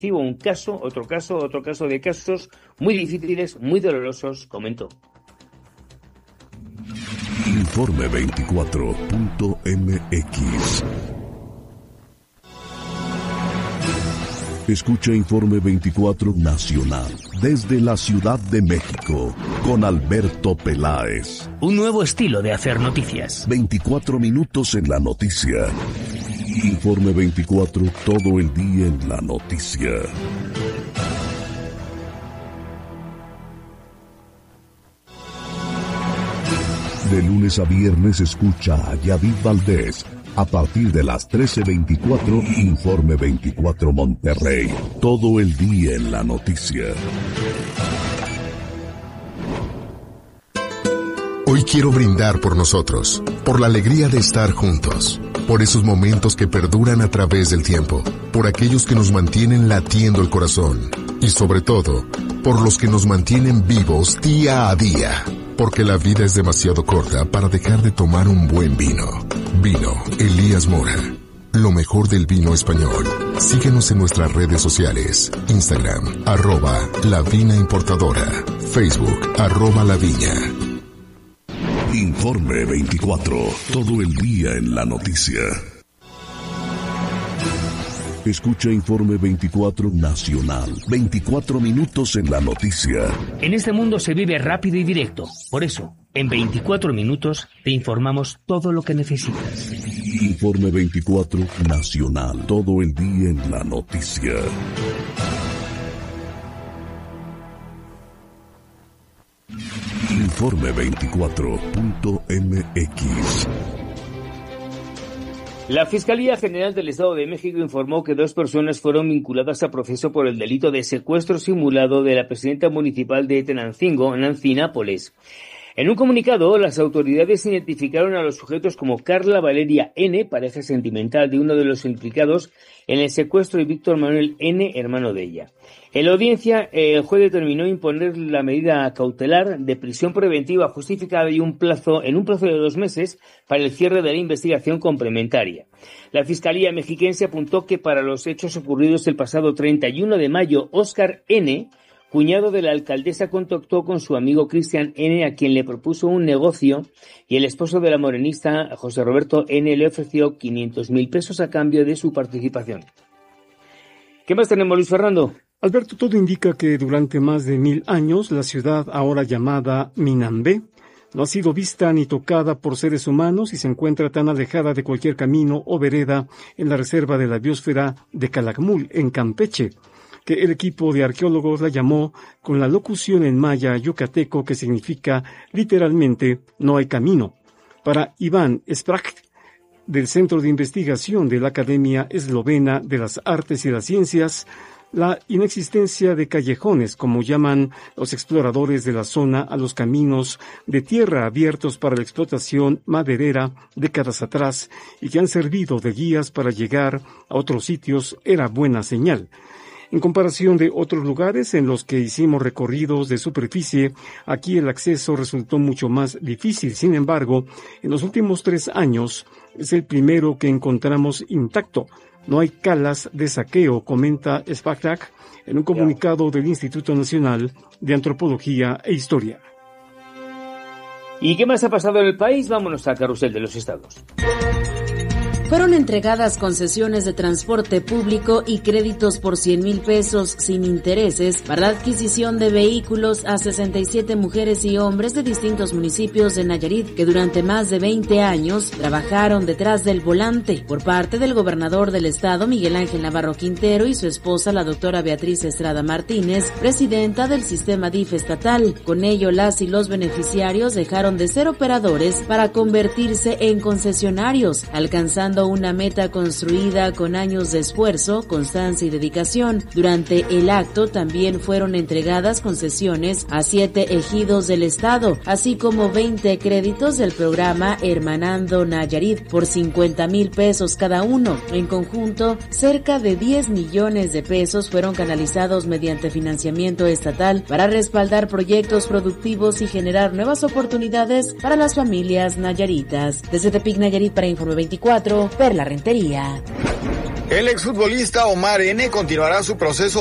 otro caso de casos muy difíciles, muy dolorosos, comentó. Informe 24.mx. Escucha Informe 24 Nacional desde la Ciudad de México con Alberto Peláez. Un nuevo estilo de hacer noticias. 24 minutos en la noticia. Informe 24, todo el día en la noticia. De lunes a viernes escucha a Yadid Valdés. A partir de las 13:24, Informe 24 Monterrey. Todo el día en la noticia. Hoy quiero brindar por nosotros, por la alegría de estar juntos, por esos momentos que perduran a través del tiempo, por aquellos que nos mantienen latiendo el corazón y sobre todo, por los que nos mantienen vivos día a día. Porque la vida es demasiado corta para dejar de tomar un buen vino. Vino Elías Mora. Lo mejor del vino español. Síguenos en nuestras redes sociales. Instagram, @La Vina Importadora. Facebook, @La Viña. Informe 24. Todo el día en la noticia. Escucha Informe 24 Nacional. 24 minutos en la noticia. En este mundo se vive rápido y directo. Por eso, en 24 minutos te informamos todo lo que necesitas. Informe 24 Nacional. Todo el día en la noticia. Informe 24.mx. La Fiscalía General del Estado de México informó que 2 personas fueron vinculadas a proceso por el delito de secuestro simulado de la presidenta municipal de Tenancingo, Nancy Nápoles. En un comunicado, las autoridades identificaron a los sujetos como Carla Valeria N., pareja sentimental de uno de los implicados en el secuestro, y Víctor Manuel N., hermano de ella. En la audiencia, el juez determinó imponer la medida cautelar de prisión preventiva justificada en un plazo de 2 meses para el cierre de la investigación complementaria. La Fiscalía mexiquense apuntó que para los hechos ocurridos el pasado 31 de mayo, Óscar N., cuñado de la alcaldesa, contactó con su amigo Cristian N., a quien le propuso un negocio, y el esposo de la morenista, José Roberto N., le ofreció 500,000 pesos a cambio de su participación. ¿Qué más tenemos, Luis Fernando? Alberto, todo indica que durante más de 1000 años la ciudad, ahora llamada Minambé, no ha sido vista ni tocada por seres humanos y se encuentra tan alejada de cualquier camino o vereda en la reserva de la biosfera de Calakmul, en Campeche, que el equipo de arqueólogos la llamó con la locución en maya yucateco que significa literalmente no hay camino. Para Iván Spracht, del Centro de Investigación de la Academia Eslovena de las Artes y las Ciencias, la inexistencia de callejones, como llaman los exploradores de la zona a los caminos de tierra abiertos para la explotación maderera décadas atrás y que han servido de guías para llegar a otros sitios, era buena señal. En comparación de otros lugares en los que hicimos recorridos de superficie, aquí el acceso resultó mucho más difícil. Sin embargo, en los últimos 3 años es el primero que encontramos intacto. No hay calas de saqueo, comenta Spactak en un comunicado del Instituto Nacional de Antropología e Historia. ¿Y qué más ha pasado en el país? Vámonos al carrusel de los estados. Fueron entregadas concesiones de transporte público y créditos por 100,000 pesos sin intereses para la adquisición de vehículos a 67 mujeres y hombres de distintos municipios de Nayarit que durante más de 20 años trabajaron detrás del volante por parte del gobernador del estado, Miguel Ángel Navarro Quintero, y su esposa, la doctora Beatriz Estrada Martínez, presidenta del sistema DIF estatal. Con ello, las y los beneficiarios dejaron de ser operadores para convertirse en concesionarios, alcanzando una meta construida con años de esfuerzo, constancia y dedicación. Durante el acto también fueron entregadas concesiones a 7 ejidos del estado, así como 20 créditos del programa Hermanando Nayarit por 50,000 pesos cada uno. En conjunto, cerca de 10 millones de pesos fueron canalizados mediante financiamiento estatal para respaldar proyectos productivos y generar nuevas oportunidades para las familias nayaritas. Desde Tepic, Nayarit, para Informe 24, Perla Rentería. El exfutbolista Omar N. continuará su proceso